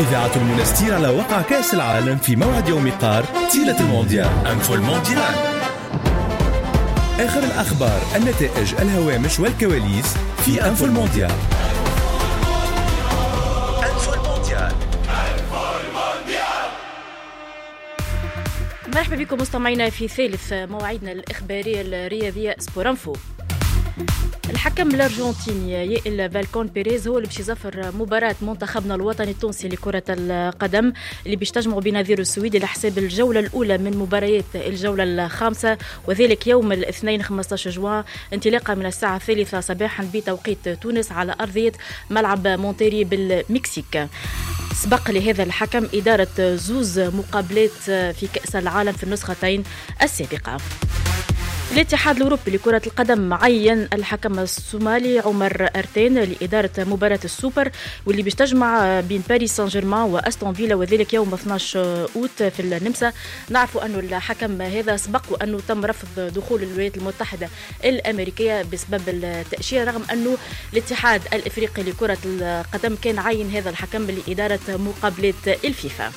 إذاعة المنستير على وقع كأس العالم في موعد يوم قار تيلة المونديال أنفو المونديال. آخر الأخبار، النتائج، الهوامش والكواليس في أنفو المونديال. أنفو المونديال. مرحبا بكم مستمعينا في ثالث مواعيدنا الإخبارية الرياضية سبورانفو. الحكم الأرجنتيني يائل فالكون بيريز هو اللي باش يزفر مباراة منتخبنا الوطني التونسي لكرة القدم اللي باش تجمع بنظير السويدي لحساب الجولة الأولى من مباريات الجولة الخامسة، وذلك يوم الاثنين 15 جوان انطلاقا من الساعة 3 صباحا بتوقيت تونس على أرضية ملعب مونتيري بالمكسيك. سبق لهذا الحكم إدارة زوز مقابلات في كأس العالم في النسختين السابقة. الاتحاد الأوروبي لكرة القدم عين الحكم الصومالي عمر أرتين لإدارة مباراة السوبر واللي باش تجمع بين باريس سان جيرمان وأستون فيلا، وذلك يوم 12 أوت في النمسا. نعرف أنه الحكم هذا سبق وأنه تم رفض دخول الولايات المتحدة الأمريكية بسبب التأشيرة، رغم أنه الاتحاد الإفريقي لكرة القدم كان عين هذا الحكم لإدارة مقابلات الفيفا.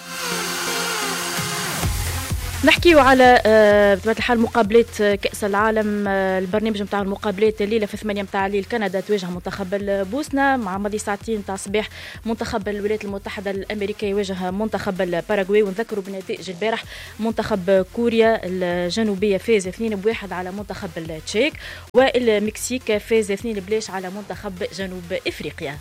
نحكيو على بطبيعة الحال مقابلات كأس العالم. البرنامج متاع المقابلات الليلة في 8 متاع الليل كندا تواجه منتخب البوسنة، مع ماضي ساعتين متاع الصباح منتخب الولايات المتحدة الأمريكية يواجه منتخب الباراغواي. ونذكروا بنتائج البارح منتخب كوريا الجنوبية فاز 2-1 على منتخب التشيك، والمكسيك فاز 2-0 على منتخب جنوب إفريقيا.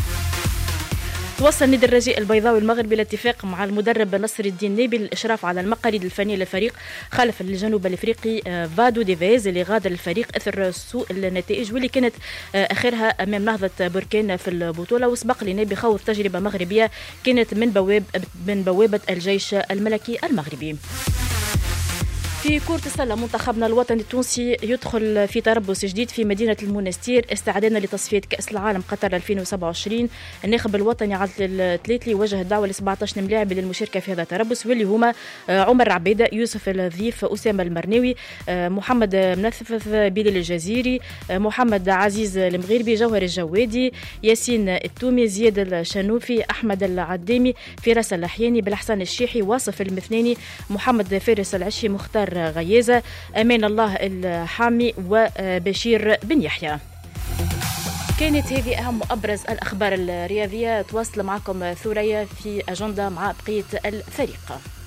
توصل نادي الرجاء البيضاوي المغربي الاتفاق مع المدرب نصر الدين نابل للإشراف على المقاليد الفنية للفريق خلف الجنوب الافريقي فادو ديفيز اللي غادر الفريق اثر سوء النتائج واللي كانت اخرها امام نهضة بركان في البطولة. وسبق لنابل خوض تجربة مغربية كانت من بوابة الجيش الملكي المغربي. في كرة السلة منتخبنا الوطني التونسي يدخل في تربص جديد في مدينة المنستير استعدادا لتصفية كأس العالم قطر 2027. الناخب الوطني عادل الثلاثلي وجه الدعوة ل 17 لاعب للمشاركة في هذا التربص، واللي هما عمر عبيدة، يوسف الضيف، أسامة المرناوي، محمد منثف، بلال الجزيري، محمد عزيز المغيربي، جوهر الجوادي، ياسين التومي، زياد الشنوفي، أحمد العدامي، فراس اللحياني، بالحسن الشيحي، واصف المثناني، محمد فارس العشي، مختار غيازة، أمان الله الحامي، وبشير بن يحيى. كانت هذه أهم وأبرز الأخبار الرياضية. تواصل معكم ثريا في أجندة مع بقية الفريق.